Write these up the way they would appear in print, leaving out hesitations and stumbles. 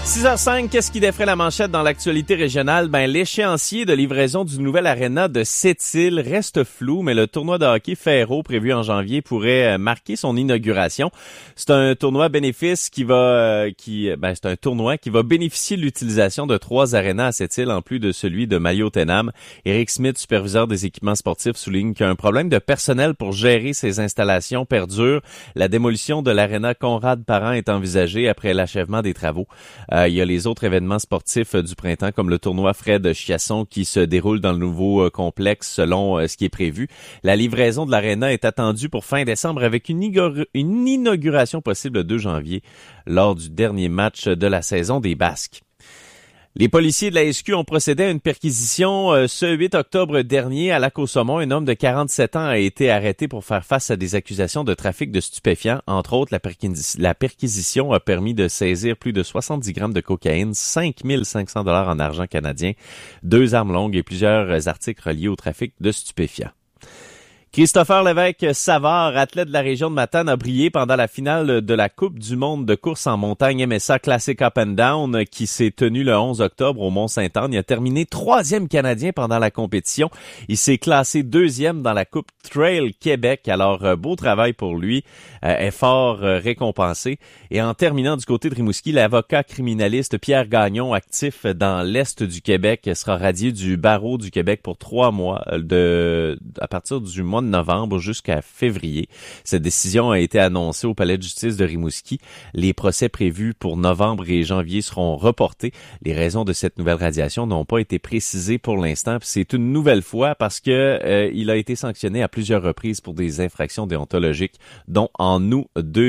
6h05, qu'est-ce qui défraie la manchette dans l'actualité régionale? L'échéancier de livraison du nouvel aréna de Sept-Îles reste flou, mais le tournoi de hockey Ferro prévu en janvier pourrait marquer son inauguration. C'est un tournoi bénéfice c'est un tournoi qui va bénéficier de l'utilisation de 3 arénas à Sept-Îles en plus de celui de Mayo-Tenam. Eric Smith, superviseur des équipements sportifs, souligne qu'un problème de personnel pour gérer ces installations perdure. La démolition de l'aréna Conrad-Parent est envisagée après l'achèvement des travaux. Il y a les autres événements sportifs du printemps, comme le tournoi Fred Chiasson qui se déroule dans le nouveau complexe selon ce qui est prévu. La livraison de l'aréna est attendue pour fin décembre avec une inauguration possible le 2 janvier lors du dernier match de la saison des Basques. Les policiers de la SQ ont procédé à une perquisition ce 8 octobre dernier à Lac-aux-Saumons. Un homme de 47 ans a été arrêté pour faire face à des accusations de trafic de stupéfiants. Entre autres, la perquisition a permis de saisir plus de 70 grammes de cocaïne, 5 500 $ en argent canadien, 2 armes longues et plusieurs articles reliés au trafic de stupéfiants. Christopher Lévesque-Savard, athlète de la région de Matane, a brillé pendant la finale de la Coupe du monde de course en montagne MSA Classic Up and Down qui s'est tenue le 11 octobre au Mont-Sainte-Anne. Il a terminé 3e Canadien pendant la compétition. Il s'est classé 2e dans la Coupe Trail Québec. Alors, beau travail pour lui, effort récompensé. Et en terminant du côté de Rimouski, l'avocat criminaliste Pierre Gagnon, actif dans l'Est du Québec, sera radié du barreau du Québec pour 3 mois à partir du mois de novembre jusqu'à février. Cette décision a été annoncée au Palais de justice de Rimouski. Les procès prévus pour novembre et janvier seront reportés. Les raisons de cette nouvelle radiation n'ont pas été précisées pour l'instant. C'est une nouvelle fois parce que il a été sanctionné à plusieurs reprises pour des infractions déontologiques, dont en août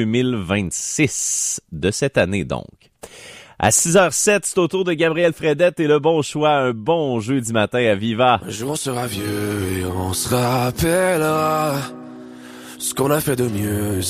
2026 de cette année donc. À 6h07, c'est au tour de Gabriel Fredette et le bon choix, un bon jeudi matin à Viva. Un jour on sera vieux et on se rappellera ce qu'on a fait de mieux.